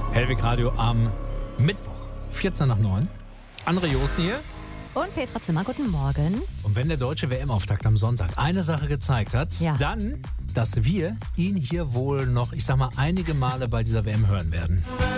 Hellwig Radio am Mittwoch, 14 nach 9. André Josten hier. Und Petra Zimmer, guten Morgen. Und wenn der deutsche WM-Auftakt am Sonntag eine Sache gezeigt hat, dann, dass wir ihn hier wohl noch, einige Male bei dieser WM hören werden.